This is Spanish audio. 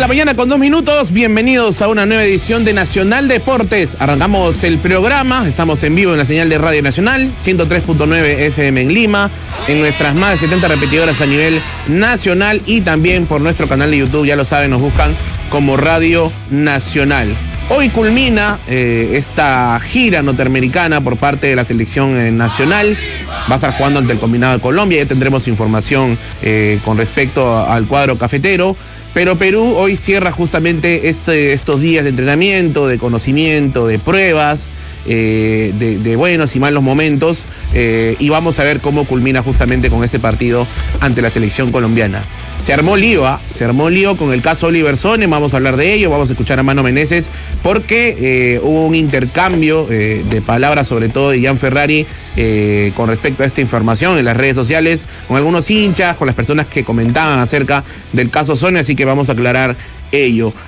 mañana con 2 minutos, bienvenidos a una nueva edición de Nacional Deportes. Arrancamos el programa, estamos en vivo en la señal de Radio Nacional, 103.9 FM en Lima, en nuestras más de 70 repetidoras a nivel nacional y también por nuestro canal de YouTube, ya lo saben, nos buscan como Radio Nacional. Hoy culmina esta gira norteamericana por parte de la selección nacional. Va a estar jugando ante el combinado de Colombia, ya tendremos información con respecto al cuadro cafetero. Pero Perú hoy cierra justamente estos días de entrenamiento, de conocimiento, de pruebas, de buenos y malos momentos, y vamos a ver cómo culmina justamente con este partido ante la selección colombiana. Se armó lío con el caso Oliver Sonnen, vamos a hablar de ello, vamos a escuchar a Mano Meneses, porque hubo un intercambio de palabras, sobre todo de Gian Ferrari, con respecto a esta información en las redes sociales, con algunos hinchas, con las personas que comentaban acerca del caso Sonnen, así que vamos a aclarar ello.